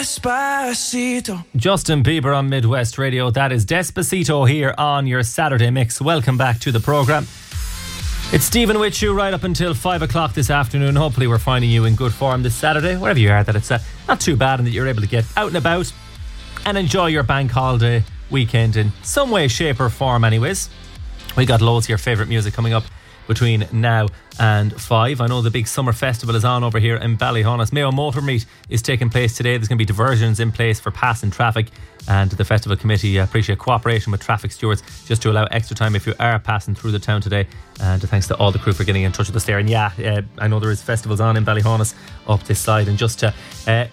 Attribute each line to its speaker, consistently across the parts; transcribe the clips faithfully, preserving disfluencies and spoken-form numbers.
Speaker 1: Despacito.
Speaker 2: Justin Bieber on Midwest Radio. That is Despacito here on your Saturday mix. Welcome back to the programme. It's Stephen with you right up until five o'clock this afternoon. Hopefully we're finding you in good form this Saturday. Wherever you are, that it's uh, not too bad and that you're able to get out and about and enjoy your bank holiday weekend in some way, shape or form anyways. We got loads of your favourite music coming up between now and five. I know the big summer festival is on over here in Ballyhonus. Mayo Motor Meet is taking place today. There's going to be diversions in place for passing traffic, and the festival committee appreciate cooperation with traffic stewards just to allow extra time if you are passing through the town today. And thanks to all the crew for getting in touch with us there. And yeah, uh, I know there is festivals on in Ballyhonus up this side, and just to uh,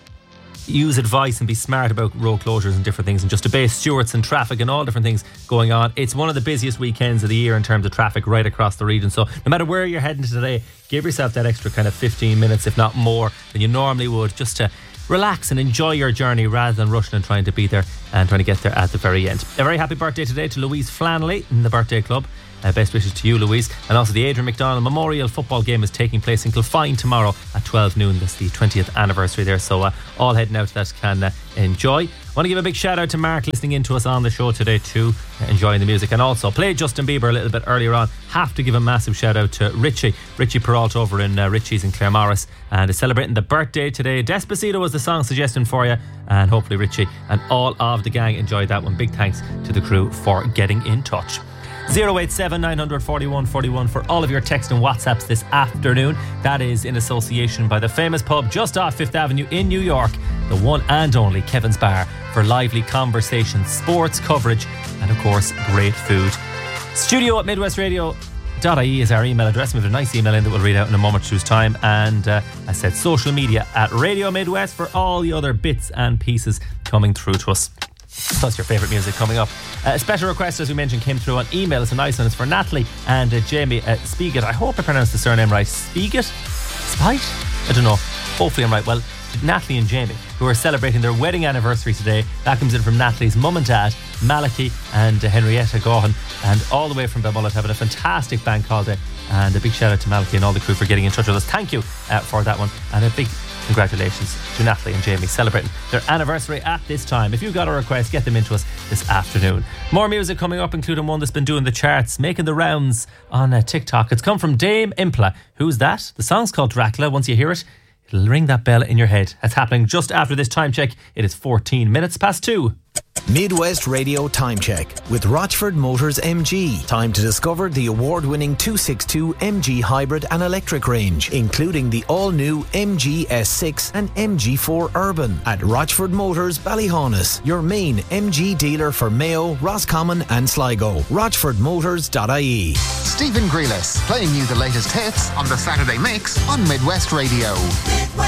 Speaker 2: use advice and be smart about road closures and different things, and just obey stewards and traffic and all different things going on. It's one of the busiest weekends of the year in terms of traffic right across the region, so no matter where you're heading today, give yourself that extra kind of fifteen minutes, if not more, than you normally would, just to relax and enjoy your journey rather than rushing and trying to be there and trying to get there at the very end. A very happy birthday today to Louise Flannelly in the birthday club. Uh, best wishes to you, Louise. And also the Adrian McDonald Memorial Football Game is taking place in Kilfine tomorrow at twelve noon. That's the twentieth anniversary there, so uh, all heading out to that can uh, enjoy. I want to give a big shout out to Mark listening in to us on the show today too, uh, enjoying the music, and also played Justin Bieber a little bit earlier on. Have to give a massive shout out to Richie Richie Peralta over in uh, Richie's in Claremorris, and is celebrating the birthday today. Despacito was the song suggestion for you, and hopefully Richie and all of the gang enjoyed that one. Big thanks to the crew for getting in touch. zero eight seven nine four one four one for all of your text and WhatsApps this afternoon. That is in association by the famous pub just off Fifth Avenue in New York, the one and only Kevin's Bar, for lively conversations, sports coverage and of course great food. Studio at midwest radio dot I E is our email address. We have a nice email in that we'll read out in a moment or two's time, and uh, I said social media at Radio Midwest for all the other bits and pieces coming through to us, plus your favourite music coming up. Uh, a special request, as we mentioned, came through on email. It's a nice one. It's for Natalie and uh, Jamie uh, Spiegel. I hope I pronounced the surname right. Spiegel? Spite? I don't know. Hopefully I'm right. Well, Natalie and Jamie, who are celebrating their wedding anniversary today. That comes in from Natalie's mum and dad, Malachy and uh, Henrietta Gaughan, and all the way from Belmullet, having a fantastic bank holiday. And a big shout out to Malachy and all the crew for getting in touch with us. Thank you uh, for that one, and a big congratulations to Natalie and Jamie celebrating their anniversary at this time. If you've got a request, get them into us this afternoon. More music coming up, including one that's been doing the charts, making the rounds on uh, TikTok. It's come from Dame Impla. Who's that? The song's called Dracula. Once you hear it, it'll ring that bell in your head. That's happening just after this time check. It is fourteen minutes past two.
Speaker 3: Midwest Radio Time Check with Rochford Motors M G. Time to discover the award-winning two sixty-two M G hybrid and electric range, including the all-new M G S six and M G four Urban at Rochford Motors Ballyhonus, your main M G dealer for Mayo, Roscommon and Sligo. rochford motors dot I E.
Speaker 4: Stephen Grealis playing you the latest hits on the Saturday Mix on Midwest Radio.